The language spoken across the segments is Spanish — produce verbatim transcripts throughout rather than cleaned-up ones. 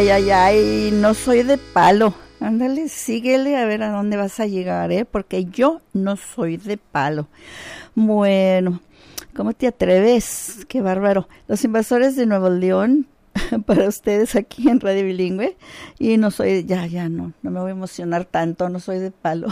Ay, ay, ay, no soy de palo. Ándale, síguele a ver a dónde vas a llegar, ¿eh? Porque yo no soy de palo. Bueno, ¿cómo te atreves? Qué bárbaro. Los Invasores de Nuevo León, para ustedes aquí en Radio Bilingüe. Y no soy, ya, ya, no, no me voy a emocionar tanto, no soy de palo.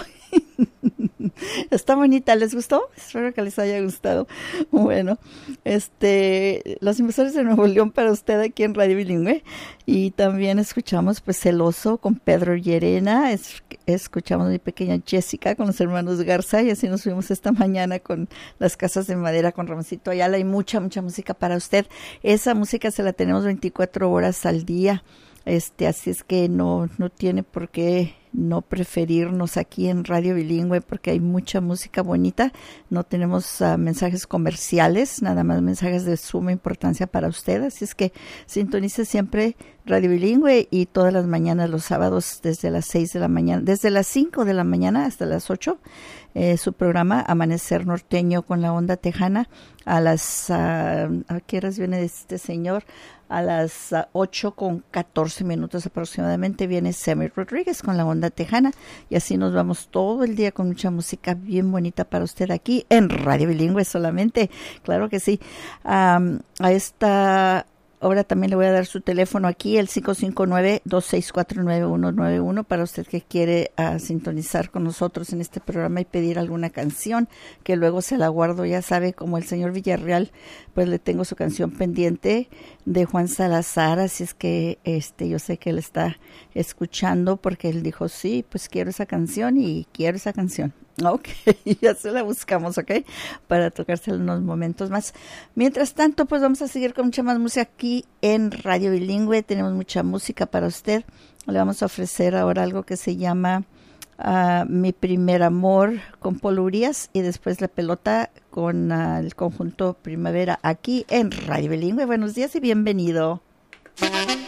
Está bonita, ¿les gustó? Espero que les haya gustado. Bueno, este, Los Invasores de Nuevo León para usted aquí en Radio Bilingüe. Y también escuchamos pues El Oso con Pedro Llerena, es, escuchamos a mi pequeña Jessica con los hermanos Garza y así nos fuimos esta mañana con Las Casas de Madera con Ramoncito Ayala. Hay mucha, mucha música para usted. Esa música se la tenemos veinticuatro horas al día. Este, así es que no, no tiene por qué no preferirnos aquí en Radio Bilingüe porque hay mucha música bonita. No tenemos uh, mensajes comerciales, nada más mensajes de suma importancia para usted. Así es que sintonice siempre Radio Bilingüe y todas las mañanas, los sábados, desde las seis de la mañana, desde las cinco de la mañana hasta las ocho, eh, su programa Amanecer Norteño con la Onda Tejana. A las, uh, ¿a qué horas viene este señor? A las uh, ocho con catorce minutos aproximadamente viene Sammy Rodríguez con la Onda Tejana y así nos vamos todo el día con mucha música bien bonita para usted aquí en Radio Bilingüe solamente, claro que sí. Um, a esta hora también le voy a dar su teléfono aquí, el cinco cinco nueve, dos seis cuatro, nueve uno nueve uno, para usted que quiere uh, sintonizar con nosotros en este programa y pedir alguna canción, que luego se la guardo, ya sabe, como el señor Villarreal, pues le tengo su canción pendiente de Juan Salazar, así es que este yo sé que él está escuchando porque él dijo, sí, pues quiero esa canción y quiero esa canción. Ok, ya se la buscamos, ok, para tocársela en unos momentos más. Mientras tanto, pues vamos a seguir con mucha más música aquí en Radio Bilingüe. Tenemos mucha música para usted. Le vamos a ofrecer ahora algo que se llama uh, Mi Primer Amor con Paul Urias y después La Pelota con uh, el conjunto Primavera aquí en Radio Bilingüe. Buenos días y bienvenido.